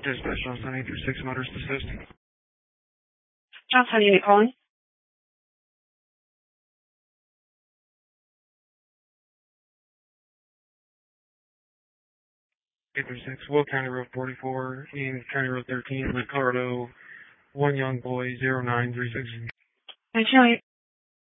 Dispatch on 936 Motorist Assist. Johnson unit calling. Will County Road 44 and County Road 13, Lake Colorado, one young boy, 0936. Thank you.